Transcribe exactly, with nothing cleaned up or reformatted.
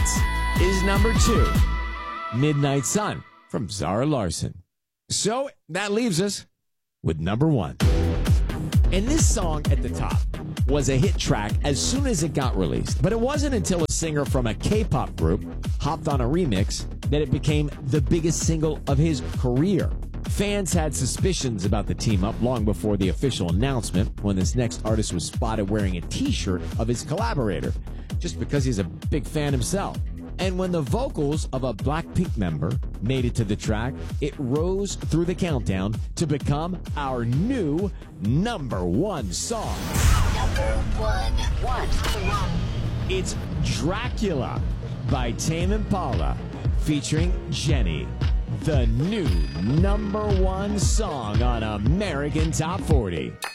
This is number two, Midnight Sun from Zara Larsson. So that leaves us with number one. And this song at the top was a hit track as soon as it got released. But it wasn't until a singer from a K-pop group hopped on a remix that it became the biggest single of his career. Fans had suspicions about the team-up long before the official announcement when this next artist was spotted wearing a t-shirt of his collaborator, just because he's a big fan himself. And when the vocals of a Blackpink member made it to the track, it rose through the countdown to become our new number one song. Number one. One. It's Dracula by Tame Impala featuring Jenny, the new number one song on American Top forty.